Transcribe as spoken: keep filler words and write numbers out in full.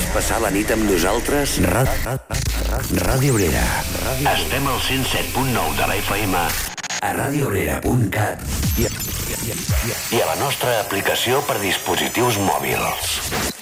Vols passar la nit amb nosaltres? Ra ra ra Ràdio Obrera. Estem al cent set punt nou de la F M a radio obrera punt cat i a la nostra aplicació per dispositius mòbils.